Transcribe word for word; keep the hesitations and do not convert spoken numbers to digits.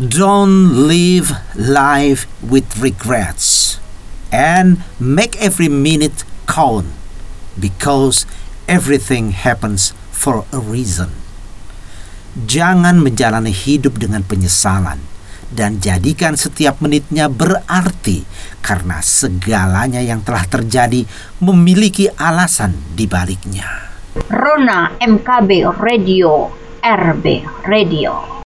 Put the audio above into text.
Don't live life with regrets and make every minute count because everything happens for a reason. Jangan menjalani hidup dengan penyesalan dan jadikan setiap menitnya berarti karena segalanya yang telah terjadi memiliki alasan di baliknya. Rona M K B Radio, R B Radio.